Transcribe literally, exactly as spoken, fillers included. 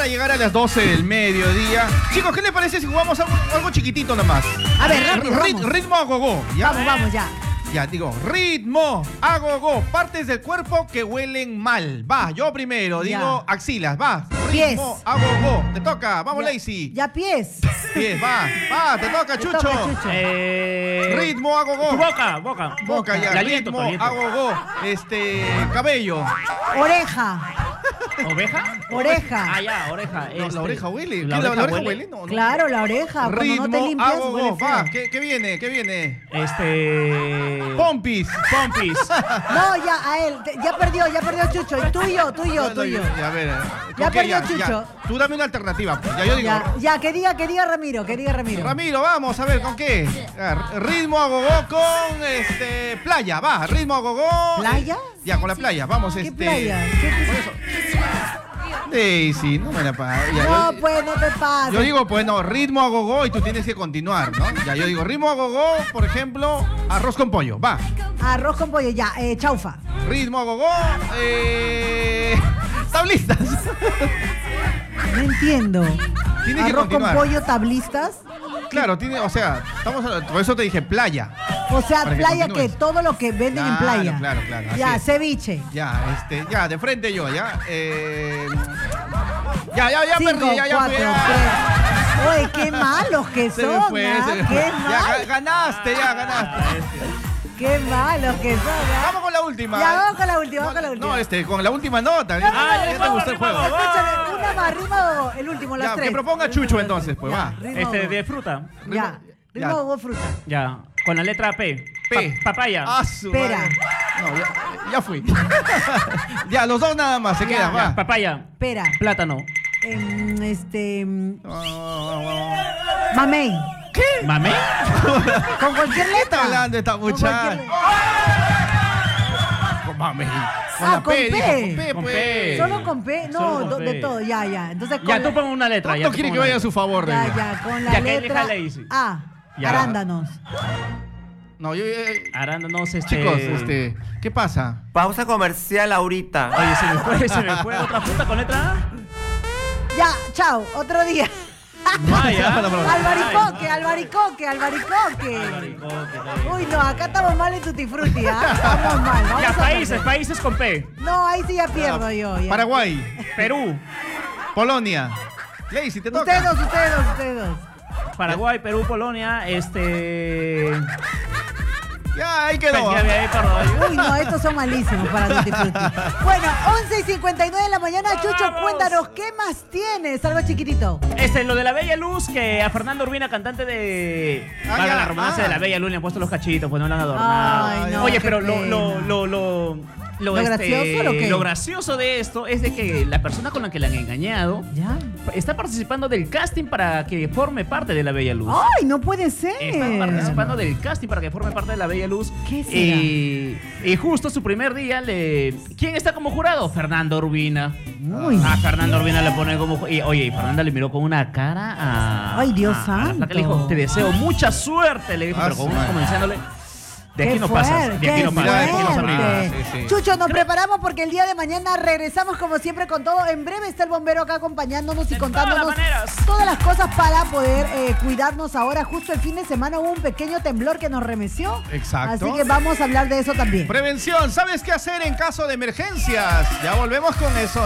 para llegar a las doce del mediodía. Chicos, ¿qué les parece si jugamos algo, algo chiquitito nomás? A ver, rápido, Rit- vamos. Ritmo a gogo, ¿ya? Vamos, vamos, ya. Ya, digo, ritmo a gogo. Partes del cuerpo que huelen mal. Va, yo primero, digo Ya. axilas, va. Pies. Ritmo a gogo. Te toca, vamos, Ya, Lazy. ya pies. Pies, va, va, te toca, Te Chucho. toca, Chucho. Eh, Ritmo a gogo. Tu boca, boca. Boca ya, El aliento, ritmo tu aliento. a gogo. Este, cabello. Oreja. ¿Oveja? Oreja. Ah, ya, oreja. No, este, la oreja huele. La ¿Qué, oreja, huele. huele? No, no. Claro, la oreja. Cuando Ritmo no te a limpias, gogo. huele feo. Va, ¿qué, qué viene? ¿Qué viene? Este. Pompis. Pompis. No, ya, a él. te- Ya perdió, ya perdió Chucho. Y tuyo, tuyo, No, no, tuyo. ya, a ver. ¿con Ya qué? perdió Chucho. Tú dame una alternativa. Pues. Ya yo digo. Ya, ya, que diga, que diga Ramiro, que diga Ramiro. Ramiro, vamos a ver, ¿con qué? Ah, ritmo a gogo con este playa, va, ritmo a gogo. ¿Playa? Ya, con la playa, vamos, ¿Qué este. playa? ¿Qué- Por eso. Daisy, no me la pa- ya, No, yo, pues, no te pases. yo digo, pues no, ritmo a gogo y tú tienes que continuar, ¿no? Ya, yo digo, ritmo a gogo, por ejemplo, arroz con pollo, va. Arroz con pollo, ya. Eh, chaufa. Ritmo a gogo, eh. Tablistas. No entiendo. Tiene que Arroz con continuar. pollo, tablistas. Claro, tiene, o sea, estamos hablando- por eso te dije playa. O sea, Para que playa que continúes. todo lo que venden en Claro, playa. claro, claro, así Ya, es. ceviche. Ya, este, ya, de frente yo, ya. Eh, ya, ya, ya Cinco, perdí, ya, ya cuatro, fui, ya. tres. Oye, qué malos que Se me son. fue, ¿ah? se me fue. Qué Ya, malos. ga- ganaste, ya, ganaste. Qué malos que son. ¿ah? Vamos con la última. Ya, vamos con la última, vamos con la No, última. no, este, con la última nota. No, no, Ah, no, ya no, te no, gustó el no, juego. no, Escúchame, una más, ritmo o el último, las Ya, tres. que proponga Chucho entonces, pues, Ya, va. ritmo Este, o- de fruta. Ya, Ya. ritmo o fruta. Ya. Con la letra P. P. Pa- papaya. Ah, su Pera. madre. No, ya, ya fui. Ya, los dos nada más se Ya. quedan, Ya, va. papaya. Pera. Plátano. Em, este. em, Oh, Mamey. Mamé. Con cualquier ¿Qué está letra. hablando esta Con muchacha? cualquier- Con mami. Con Ah, la con P, dijo, P. con P, Con pues. P. Solo con P, no, Solo con do- de P. todo, ya, ya. Entonces con Ya, la- tú pon una letra. ya, ¿Cuánto tú quiere pon que una vaya a letra. su favor, Ya, Reina? ya, con la Ya, que letra elija Lazy. A. Ya. Arándanos. No, yo, eh, Arándanos, este. chicos, este, ¿qué pasa? Pausa comercial ahorita. Oye, se me fue, se me fue otra fruta con letra A. Ya, chao, otro día. Vaya. Albaricoque, albaricoque, albaricoque. Uy, no, acá estamos mal en Tutti Frutti, ¿ah? Estamos mal. Vamos Ya, a países, perder. países con P. No, ahí sí ya pierdo yo. ya. Paraguay, Perú. Polonia. Lazy, te toca. Ustedes dos, ustedes dos, ustedes dos. Paraguay, Perú, Polonia, este. Ya, ahí quedó. Ya, ya, ya, perdón. Uy, no, estos son malísimos para Tutti Frutti. Bueno, once y cincuenta y nueve de la mañana, Chucho, Vamos. cuéntanos, ¿qué más tienes? Algo chiquitito. Este, lo de la Bella Luz, que a Fernando Urbina, cantante de. Ah, Valga ya, la redundancia ah. de la Bella Luz, le han puesto los cachitos, pues no la han adornado. Ay, no, Oye, qué pero lo, pena. lo, lo, lo. Lo, ¿Lo este, gracioso, lo qué? lo gracioso de esto es de que la persona con la que la han engañado ¿Ya? está participando del casting para que forme parte de la Bella Luz. ¡Ay, no puede ser! Está participando del casting para que forme parte de la Bella Luz. ¿Qué será? Y, y justo su primer día le. ¿Quién está como jurado? Fernando Urbina. Uy. A Fernando Urbina le pone como. Y, oye, y Fernanda le miró con una cara a. Ay, Dios a- a la santo. flaca, le dijo, te deseo mucha suerte, le dijo, Ah, pero con su una madre. como diciéndole. De aquí Qué no pasas, fuerte, de aquí no qué pasas, de aquí no fuerte. pasas. Sí, sí. Chucho, nos preparamos porque el día de mañana regresamos como siempre con todo. En breve está el bombero acá acompañándonos y De contándonos todas maneras. todas las cosas para poder eh, cuidarnos ahora. Justo el fin de semana hubo un pequeño temblor que nos remeció. Exacto. Así que vamos a hablar de eso también. Prevención, ¿sabes qué hacer en caso de emergencias? Ya volvemos con eso.